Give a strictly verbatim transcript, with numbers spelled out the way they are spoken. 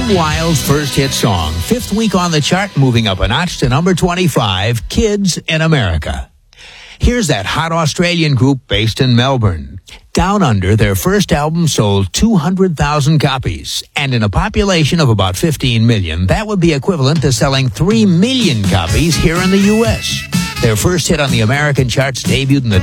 Wild's first hit song, fifth week on the chart, moving up a notch to number twenty-five, Kids in America. Here's that hot Australian group based in Melbourne. Down Under, their first album sold two hundred thousand copies, and in a population of about fifteen million, that would be equivalent to selling three million copies here in the U S. Their first hit on the American charts debuted in the